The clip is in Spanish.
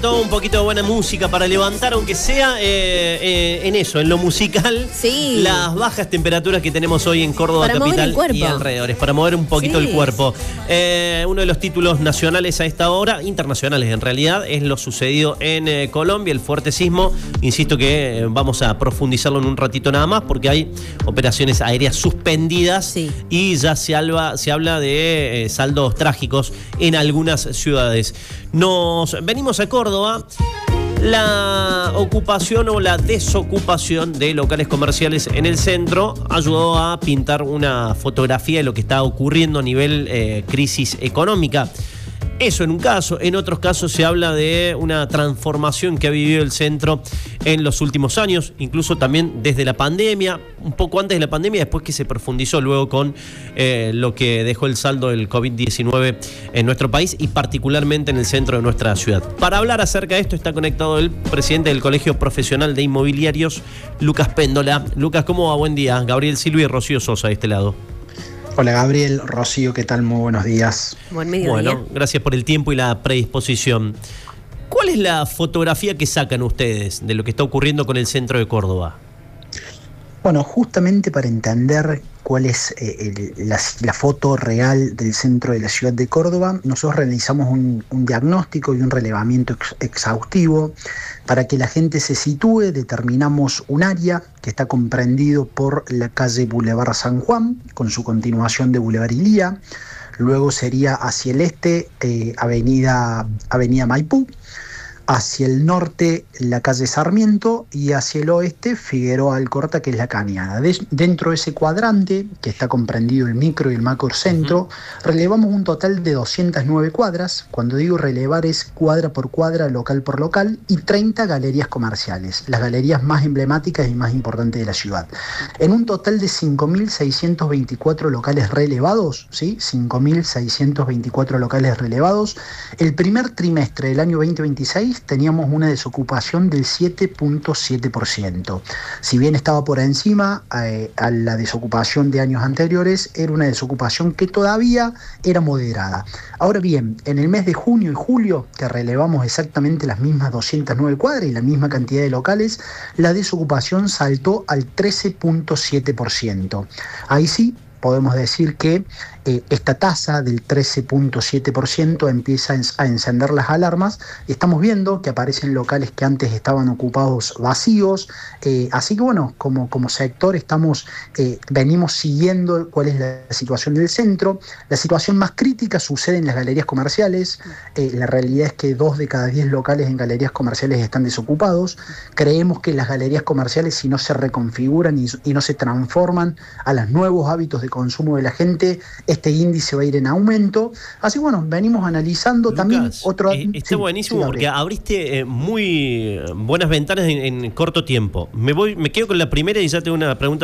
rato, un poquito de buena música para levantar, aunque sea en eso, en lo musical, sí, las bajas temperaturas que tenemos hoy en Córdoba para capital y alrededores, para mover un poquito el cuerpo. Uno de los títulos nacionales a esta hora, internacionales en realidad, es lo sucedido en Colombia, el fuerte sismo. Insisto que vamos a profundizarlo en un ratito nada más, porque hay operaciones aéreas suspendidas y ya se habla de saldos trágicos en algunas ciudades. Nos venimos a Córdoba. La ocupación o la desocupación de locales comerciales en el centro ayudó a pintar una fotografía de lo que está ocurriendo a nivel crisis económica. Eso en un caso. En otros casos se habla de una transformación que ha vivido el centro en los últimos años, incluso también desde la pandemia, un poco antes de la pandemia, después que se profundizó luego con lo que dejó el saldo del COVID-19 en nuestro país y particularmente en el centro de nuestra ciudad. Para hablar acerca de esto está conectado el presidente del Colegio Profesional de Inmobiliarios, Lucas Péndola. Lucas, ¿cómo va? Buen día. Gabriel Silva y Rocío Sosa de este lado. Hola Gabriel, Rocío, ¿qué tal? Muy buenos días. Buen mediodía. Bueno, gracias por el tiempo y la predisposición. ¿Cuál es la fotografía que sacan ustedes de lo que está ocurriendo con el centro de Córdoba? Bueno, justamente para entender cuál es la foto real del centro de la ciudad de Córdoba, nosotros realizamos un diagnóstico y un relevamiento exhaustivo. Para que la gente se sitúe, determinamos un área que está comprendido por la calle Boulevard San Juan, con su continuación de Boulevard Ilía. Luego sería hacia el este, Avenida Maipú. Hacia el norte, la calle Sarmiento, y hacia el oeste, Figueroa Alcorta, que es la Cañada. Dentro de ese cuadrante, que está comprendido el micro y el macrocentro, relevamos un total de 209 cuadras. Cuando digo relevar es cuadra por cuadra, local por local, y 30 galerías comerciales, las galerías más emblemáticas y más importantes de la ciudad. En un total de 5.624 locales relevados, ¿sí? 5.624 locales relevados. El primer trimestre del año 2026 teníamos una desocupación del 7.7%. Si bien estaba por encima a la desocupación de años anteriores, era una desocupación que todavía era moderada. Ahora bien, en el mes de junio y julio, que relevamos exactamente las mismas 209 cuadras y la misma cantidad de locales, la desocupación saltó al 13.7%. Ahí sí podemos decir que esta tasa del 13.7% empieza a encender las alarmas. Estamos viendo que aparecen locales que antes estaban ocupados vacíos, así que bueno, como sector venimos siguiendo cuál es la situación del centro. La situación más crítica sucede en las galerías comerciales. La realidad es que 2 de cada 10 locales en galerías comerciales están desocupados. Creemos que las galerías comerciales, si no se reconfiguran y no se transforman a los nuevos hábitos de consumo de la gente, este índice va a ir en aumento. Así que bueno, venimos analizando. Lucas, también otro... Está buenísimo porque abriste muy buenas ventanas en corto tiempo. Me quedo con la primera y ya tengo una pregunta